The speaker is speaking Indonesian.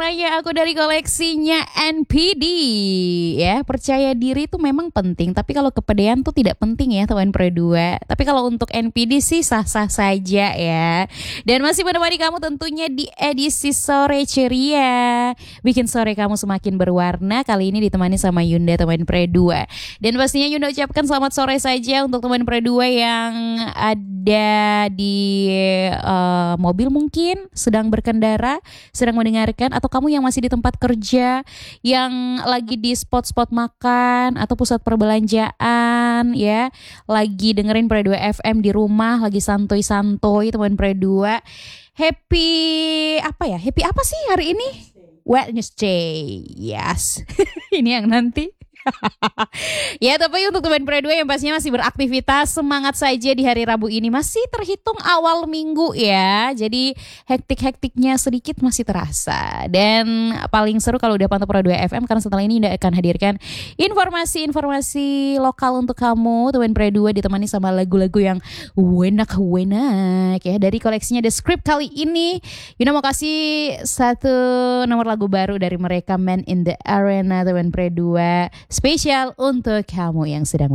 warnanya aku dari koleksinya NPD. Ya, percaya diri itu memang penting, tapi kalau kepedean tuh tidak penting ya teman Pro 2. Tapi kalau untuk NPD sih sah-sah saja ya. Dan masih menemani kamu tentunya di edisi sore ceria. Bikin sore kamu semakin berwarna. Kali ini ditemani sama Yunda teman Pro 2. Dan pastinya Yunda ucapkan selamat sore saja untuk teman Pro 2 yang ada di mobil mungkin sedang berkendara, sedang mendengarkan, atau kamu yang masih di tempat kerja, yang lagi di spot-spot makan atau pusat perbelanjaan ya, lagi dengerin Pro 2 FM di rumah, lagi santuy-santuy teman Pro 2. Happy apa ya? Happy apa sih hari ini? Wednesday. Yes. Ini yang nanti ya, tapi untuk teman Pro 2 yang pastinya masih beraktivitas, semangat saja di hari Rabu ini. Masih terhitung awal minggu ya, jadi hektik-hektiknya sedikit masih terasa. Dan paling seru kalau udah pantau Pro 2 FM, karena setelah ini Indah akan hadirkan informasi-informasi lokal untuk kamu teman Pro 2, ditemani sama lagu-lagu yang wenak-wenak ya, dari koleksinya The Script. Kali ini Yuna mau kasih satu nomor lagu baru dari mereka, Man in the Arena teman Pro 2, spesial untuk kamu yang sedang